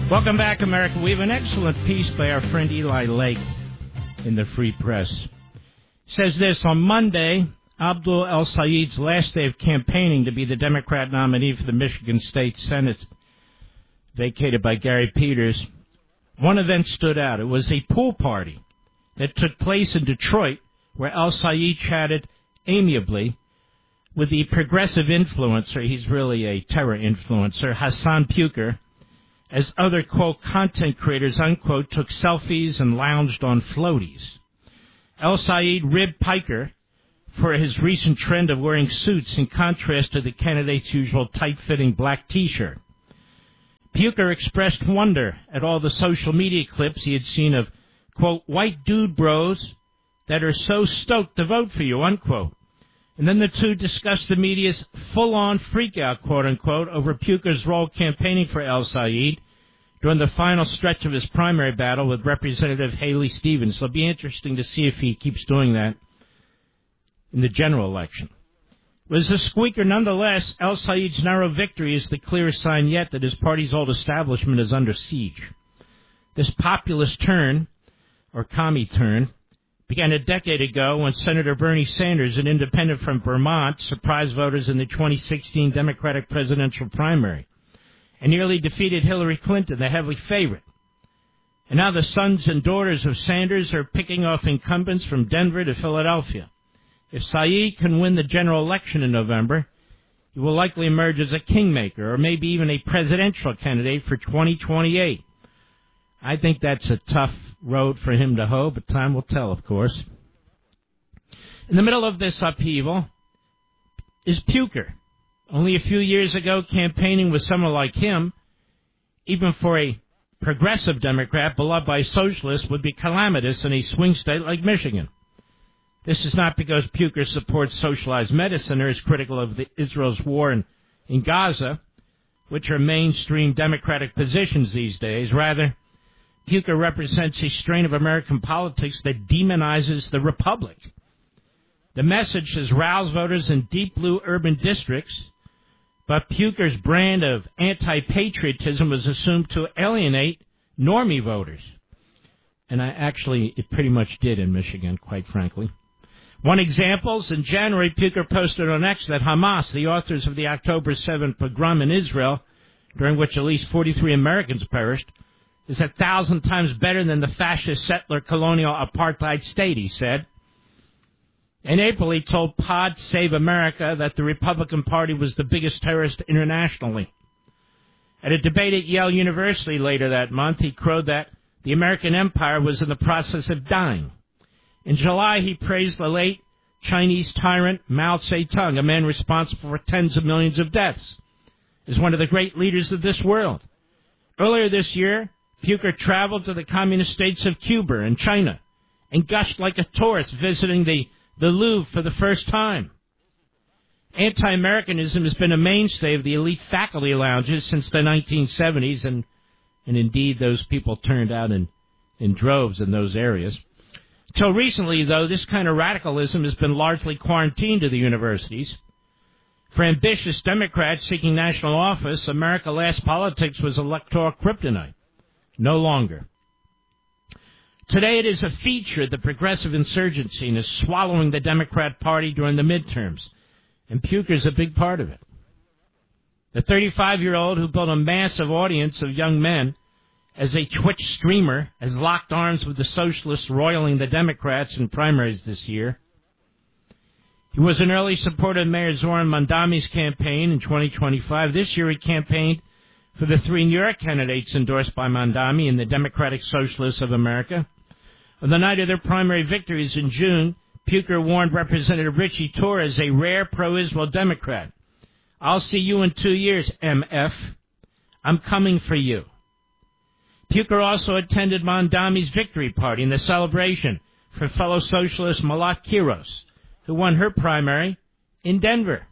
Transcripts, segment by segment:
Welcome back, America. We have an excellent piece by our friend Eli Lake in the Free Press. It says this: on Monday, Abdul El-Sayed's last day of campaigning to be the Democrat nominee for the Michigan State Senate, vacated by Gary Peters, one event stood out. It was a pool party that took place in Detroit, where El-Sayed chatted amiably with the progressive influencer, he's really a terror influencer, Hassan Puker, as other, quote, content creators, unquote, took selfies and lounged on floaties. El-Sayed ribbed Puker for his recent trend of wearing suits in contrast to the candidate's usual tight-fitting black T-shirt. Puker expressed wonder at all the social media clips he had seen of, quote, white dude bros that are so stoked to vote for you, unquote. And then the two discussed the media's full-on freakout, quote-unquote, over Puker's role campaigning for El-Sayed during the final stretch of his primary battle with Representative Haley Stevens. It'll be interesting to see if he keeps doing that in the general election. It was a squeaker nonetheless. El-Sayed's narrow victory is the clearest sign yet that his party's old establishment is under siege. This populist turn, or commie turn, began a decade ago when Senator Bernie Sanders, an independent from Vermont, surprised voters in the 2016 Democratic presidential primary and nearly defeated Hillary Clinton, the heavy favorite. And now the sons and daughters of Sanders are picking off incumbents from Denver to Philadelphia. If Sayed can win the general election in November, he will likely emerge as a kingmaker or maybe even a presidential candidate for 2028. I think that's a tough road for him to hoe, but time will tell, of course. In the middle of this upheaval is Puker. Only a few years ago, campaigning with someone like him, even for a progressive Democrat beloved by socialists, would be calamitous in a swing state like Michigan. This is not because Puker supports socialized medicine or is critical of Israel's war in Gaza, which are mainstream Democratic positions these days. Rather, Puker represents a strain of American politics that demonizes the Republic. The message has roused voters in deep blue urban districts, but Puker's brand of anti-patriotism was assumed to alienate normie voters. And it pretty much did in Michigan, quite frankly. One example is in January, Puker posted on X that Hamas, the authors of the October 7th pogrom in Israel, during which at least 43 Americans perished, is 1,000 times better than the fascist settler colonial apartheid state, he said. In April, he told Pod Save America that the Republican Party was the biggest terrorist internationally. At a debate at Yale University later that month, he crowed that the American empire was in the process of dying. In July, he praised the late Chinese tyrant Mao Zedong, a man responsible for tens of millions of deaths, as one of the great leaders of this world. Earlier this year, Puker traveled to the communist states of Cuba and China and gushed like a tourist visiting the Louvre for the first time. Anti-Americanism has been a mainstay of the elite faculty lounges since the 1970s, and indeed those people turned out in droves in those areas. Till recently, though, this kind of radicalism has been largely quarantined to the universities. For ambitious Democrats seeking national office, America Last Politics was electoral kryptonite. No longer. Today it is a feature of the progressive insurgency and is swallowing the Democrat Party during the midterms, and Puker's a big part of it. The 35-year-old who built a massive audience of young men as a Twitch streamer has locked arms with the socialists roiling the Democrats in primaries this year. He was an early supporter of Mayor Zoran Mandami's campaign in 2025. This year he campaigned for the three New York candidates endorsed by Mandami and the Democratic Socialists of America. On the night of their primary victories in June, Puker warned Representative Richie Torres, a rare pro-Israel Democrat, "I'll see you in 2 years, MF. I'm coming for you." Puker also attended Mandami's victory party in the celebration for fellow socialist Malat Kiros, who won her primary in Denver.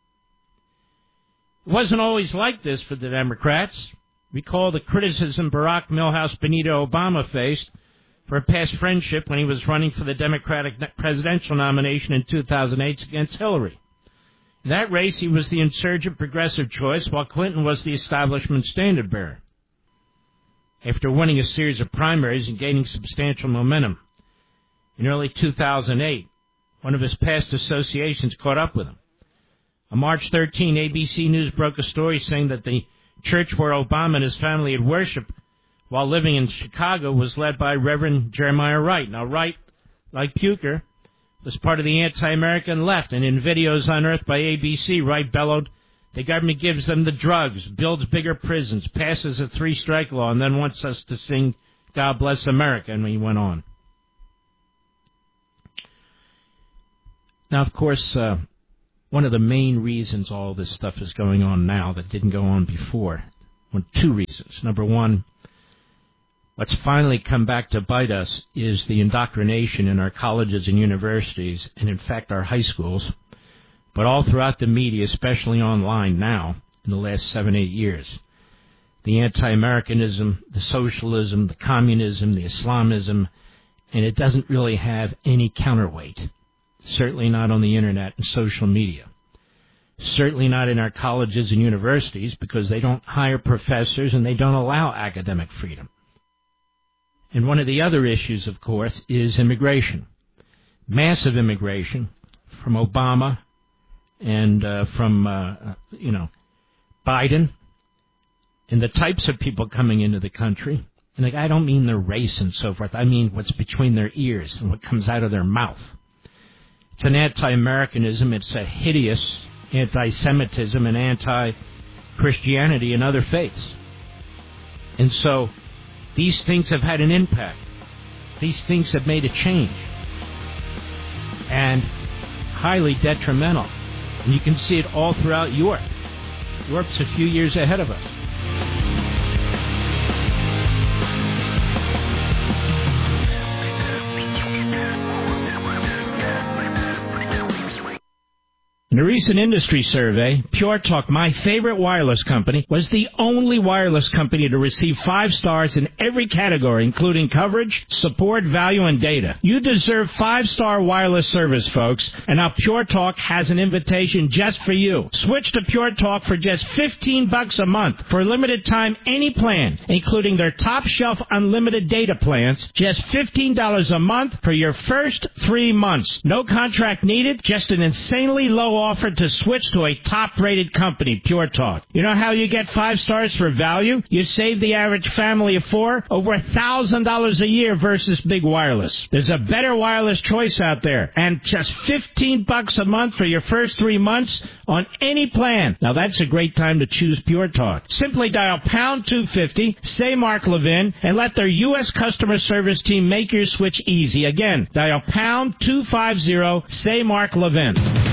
It wasn't always like this for the Democrats. Recall the criticism Barack Milhouse Benito Obama faced for a past friendship when he was running for the Democratic presidential nomination in 2008 against Hillary. In that race, he was the insurgent progressive choice, while Clinton was the establishment standard bearer. after winning a series of primaries and gaining substantial momentum. In early 2008, one of his past associations caught up with him. On March 13, ABC News broke a story saying that the church where Obama and his family had worshiped while living in Chicago was led by Reverend Jeremiah Wright. Now, Wright, like Puker, was part of the anti-American left, and in videos unearthed by ABC, Wright bellowed, "The government gives them the drugs, builds bigger prisons, passes a three-strike law, and then wants us to sing God Bless America," and he went on. Now, of course, one of the main reasons all this stuff is going on now that didn't go on before, well, two reasons. Number one, what's finally come back to bite us is the indoctrination in our colleges and universities, and in fact our high schools, but all throughout the media, especially online now, in the last 7-8 years. The anti-Americanism, the socialism, the communism, the Islamism, and it doesn't really have any counterweight. Certainly not on the internet and social media. Certainly not in our colleges and universities, because they don't hire professors and they don't allow academic freedom. And one of the other issues, of course, is immigration. Massive immigration from Obama and from Biden, and the types of people coming into the country. And I don't mean their race and so forth. I mean what's between their ears and what comes out of their mouth. It's an anti-Americanism. It's a hideous anti-Semitism and anti-Christianity and other faiths. And so these things have had an impact. These things have made a change. And highly detrimental. And you can see it all throughout Europe. Europe's a few years ahead of us. In a recent industry survey, Pure Talk, my favorite wireless company, was the only wireless company to receive 5 stars in every category, including coverage, support, value, and data. You deserve 5-star wireless service, folks, and now Pure Talk has an invitation just for you. Switch to Pure Talk for just $15 a month. For a limited time, any plan, including their top-shelf unlimited data plans, just $15 a month for your first 3 months. No contract needed, just an insanely low offer to switch to a top-rated company, Pure Talk. You know how you get 5 stars for value? You save the average family of 4 over $1,000 a year versus big wireless. There's a better wireless choice out there, and just $15 a month for your first 3 months on any plan. Now that's a great time to choose Pure Talk. Simply dial pound 250, say Mark Levin, and let their U.S. customer service team make your switch easy. Again, dial pound 250, say Mark Levin.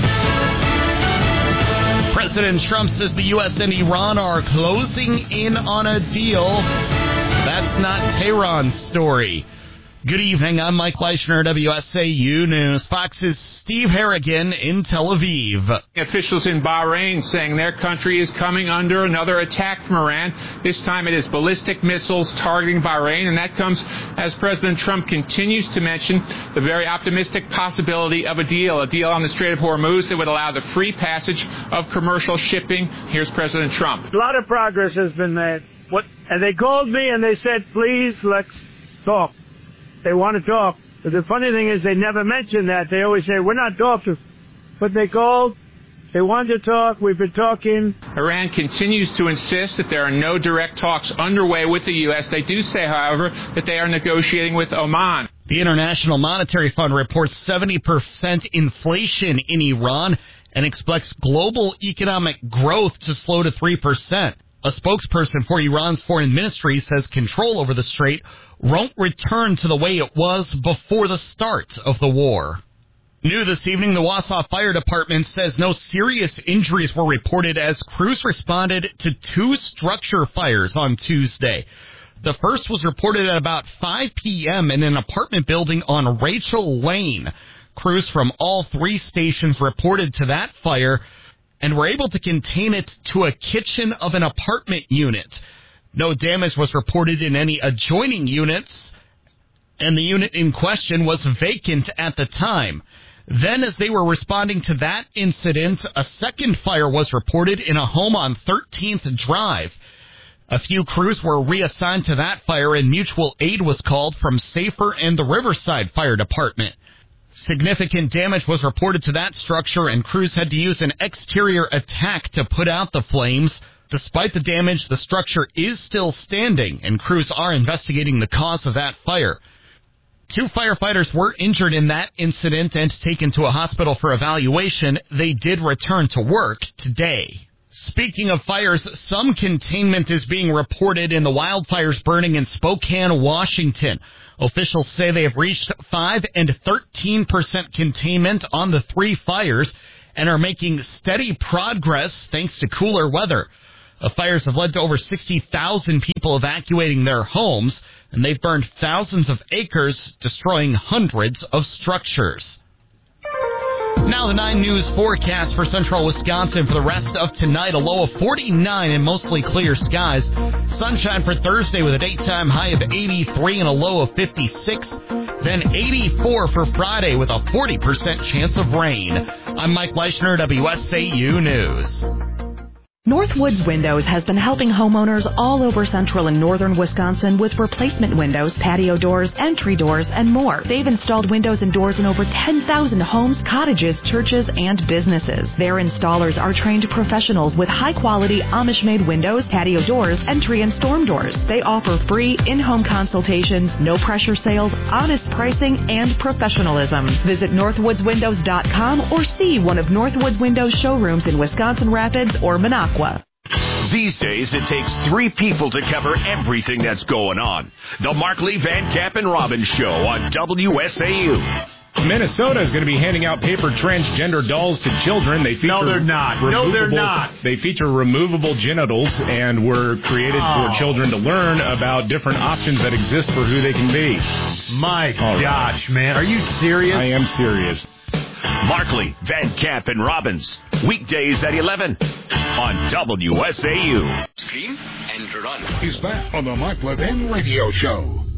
President Trump says the U.S. and Iran are closing in on a deal. That's not Tehran's story. Good evening, I'm Mike Leishner, WSAU News. Fox's Steve Harrigan in Tel Aviv. Officials in Bahrain saying their country is coming under another attack from Iran. This time it is ballistic missiles targeting Bahrain, and that comes as President Trump continues to mention the very optimistic possibility of a deal on the Strait of Hormuz that would allow the free passage of commercial shipping. Here's President Trump. A lot of progress has been made. And they called me and they said, please, let's talk. They want to talk. But the funny thing is they never mention that. They always say, we're not talking. But they called. They want to talk. We've been talking. Iran continues to insist that there are no direct talks underway with the U.S. They do say, however, that they are negotiating with Oman. The International Monetary Fund reports 70% inflation in Iran and expects global economic growth to slow to 3%. A spokesperson for Iran's foreign ministry says control over the strait won't return to the way it was before the start of the war. New this evening, the Wausau Fire Department says no serious injuries were reported as crews responded to 2 structure fires on Tuesday. The first was reported at about 5 p.m. in an apartment building on Rachel Lane. Crews from all 3 stations reported to that fire and were able to contain it to a kitchen of an apartment unit. No damage was reported in any adjoining units, and the unit in question was vacant at the time. Then, as they were responding to that incident, a second fire was reported in a home on 13th Drive. A few crews were reassigned to that fire, and mutual aid was called from Safer and the Riverside Fire Department. Significant damage was reported to that structure, and crews had to use an exterior attack to put out the flames. Despite the damage, the structure is still standing, and crews are investigating the cause of that fire. 2 firefighters were injured in that incident and taken to a hospital for evaluation. They did return to work today. Speaking of fires, some containment is being reported in the wildfires burning in Spokane, Washington. Officials say they have reached 5% and 13% containment on the 3 fires and are making steady progress thanks to cooler weather. The fires have led to over 60,000 people evacuating their homes, and they've burned thousands of acres, destroying hundreds of structures. Now the 9 News forecast for central Wisconsin for the rest of tonight. A low of 49 and mostly clear skies. Sunshine for Thursday with a daytime high of 83 and a low of 56. Then 84 for Friday with a 40% chance of rain. I'm Mike Leischner, WSAU News. Northwoods Windows has been helping homeowners all over central and northern Wisconsin with replacement windows, patio doors, entry doors, and more. They've installed windows and doors in over 10,000 homes, cottages, churches, and businesses. Their installers are trained professionals with high-quality Amish-made windows, patio doors, entry and storm doors. They offer free in-home consultations, no-pressure sales, honest pricing, and professionalism. Visit northwoodswindows.com or see one of Northwoods Windows showrooms in Wisconsin Rapids or Minocqua. These days, it takes 3 people to cover everything that's going on. The Markley, Van Camp, and Robbins Show on WSAU. Minnesota is going to be handing out paper transgender dolls to children. They feature No, they're not. No, they're not. They feature removable genitals and were created for children to learn about different options that exist for who they can be. My gosh, man. Are you serious? I am serious. Markley, Van Camp, and Robbins. Weekdays at 11 on WSAU. Scream and run. He's back on the Mike Levin Radio Show.